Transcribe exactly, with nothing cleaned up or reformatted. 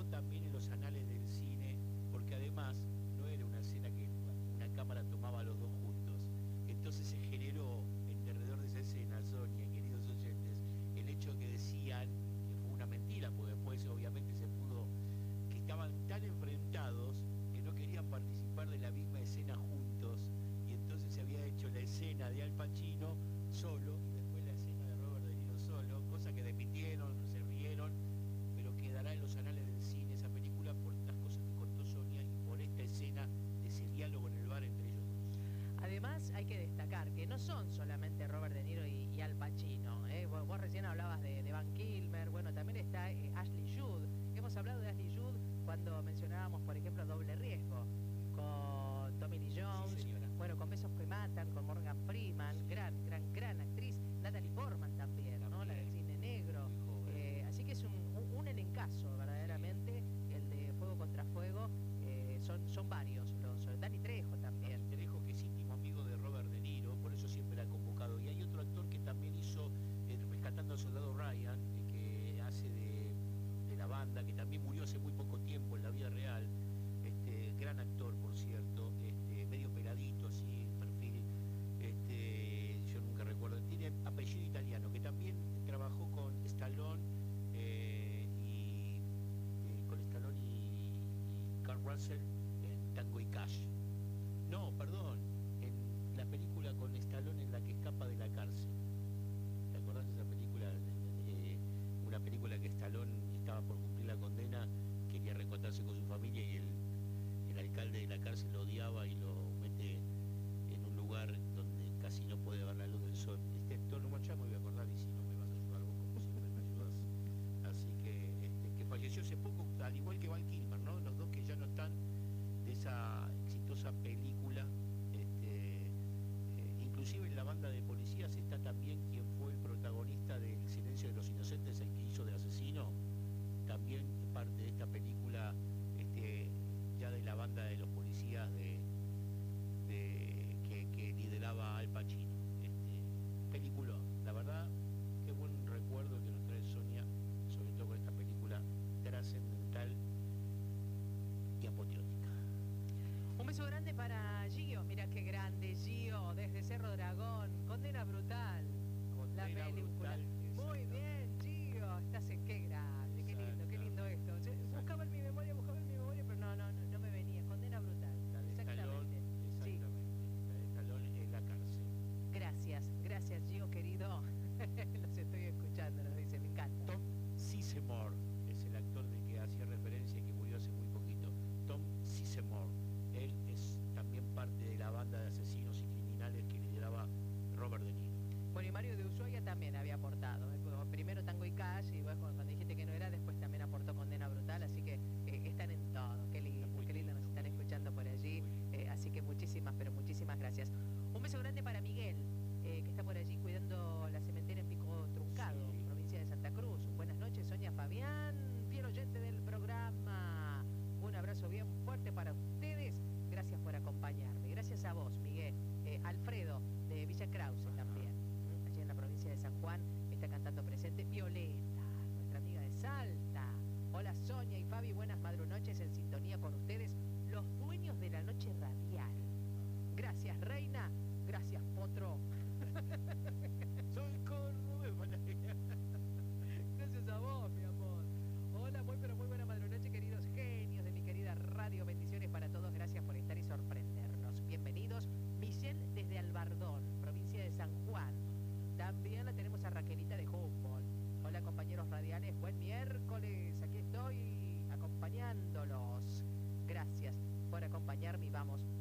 quedó también en los anales del cine, porque además no era una escena que una cámara tomaba a los dos juntos. Entonces se generó en derredor de esa escena, Sonia, queridos oyentes, el hecho que decían, que fue una mentira, porque después obviamente se pudo, que estaban tan enfrentados que no querían participar de la misma escena juntos, y entonces se había hecho la escena de Al Pacino solo, y después la escena de Robert De Niro solo, cosa que demitieron, se rieron, pero quedará en los anales del cine esa película por las cosas que contó Sonia y por esta escena de ese diálogo en el bar entre ellos dos. Además, hay que destacar que no son solamente Robert De Niro y, y Al Pacino, ¿eh? Vos, vos recién hablabas de, de Van Kilmer, bueno, también está eh, Ashley Judd. Hemos hablado de Ashley Judd cuando mencionábamos, por ejemplo, Doble Riesgo, con Tommy Lee Jones, Sí, bueno, con Besos que Matan, con Morgan Freeman, sí. gran, gran, gran actriz, Natalie Portman también, también, ¿no? La del cine negro. Eh, así que es un, un, un elencazo, verdaderamente, el de Fuego contra Fuego, eh, son, son varios, los, Danny Trejo también. Danny Trejo, que es íntimo amigo de Robert De Niro, por eso siempre la ha convocado. Y hay otro actor que también hizo eh, Rescatando al Soldado Ryan, eh, que hace de, de la banda, que también murió hace muy poco tiempo en la vida real. Este, gran actor, por cierto, este, medio peladito, así, perfil, este, yo nunca recuerdo, tiene apellido italiano, que también trabajó con Stallone eh, y eh, con Stallone y, y Kurt Russell en Tango y Cash. No, perdón, en la película con Stallone en la que escapa de la cárcel. ¿Te acordás de esa película? Eh, una película que Stallone estaba por cumplir la condena, quería reencontrarse con su familia y el, el alcalde de la cárcel lo odiaba y lo mete en un lugar donde casi no puede ver la luz del sol. Este actor, no ya me voy a acordar, y si no me vas a ayudar vos, como siempre me ayudas. Así que, este, que falleció hace poco, al igual que Val Kilmer, ¿no? Los dos que ya no están de esa exitosa película. Este, eh, inclusive en la banda de policías está también quien fue el protagonista del Silencio de los Inocentes, el que hizo de asesino, también parte de esta película, este, ya de la banda de los policías de, de que, que lideraba Al Pacino. Este, película, la verdad, qué buen recuerdo que nos trae Sonia, sobre todo con esta película trascendental y apoteótica. Un beso grande para Gio, mira qué grande Gio, desde Cerro Dragón, Condena Brutal, Condena la película. Brutal, muy bien Gio, estás en qué grande, qué lindo, qué lindo esto. Yo buscaba en mi memoria, buscaba en mi memoria, pero no, no, no, no me venía. Condena Brutal, la de exactamente. Stallone, sí. exactamente, la de Stallone en la cárcel. Gracias, gracias Gio querido, los estoy escuchando, nos dice, me encanta. Tom Sizemore es el actor del que hacía referencia y que murió hace muy poquito. Tom Sizemore. Él es también parte de la banda de asesinos y criminales que lideraba Robert De Niro. Bueno, y Mario de Ushuaia también había aportado. Primero Tango y Cash, y después cuando dijiste que no era, después también aportó Condena Brutal, así que eh, están en todo. Qué lindo, qué lindo nos están escuchando por allí. Eh, así que muchísimas, pero muchísimas gracias. Un beso grande para Miguel, eh, que está por allí cuidando la cementera en Pico Truncado, sí. Provincia de Santa Cruz. Buenas noches, Sonia Fabián, fiel oyente del programa. Un abrazo bien fuerte para ustedes. Gracias por acompañarme. Gracias a vos, Miguel. Eh, Alfredo, de Villa Krause también. ¿Mm? Allí en la provincia de San Juan está cantando presente. Violeta, nuestra amiga de Salta. Hola, Sonia y Fabi. Buenas madrunoches en sintonía con ustedes. Los dueños de la noche radial. Gracias, Reina. Gracias, Potro. Soy Córdoba. Gracias a vos, mi amor. Hola, muy pero muy buena madrunoche, queridos genios de mi querida radio. Bendiciones para todos. Gracias por estar y sorprendernos. Bienvenidos. Michelle desde Albardón, provincia de San Juan. También la tenemos a Raquelita de Humboldt. Hola, compañeros radiales. Buen miércoles. Aquí estoy acompañándolos. Gracias por acompañarme y vamos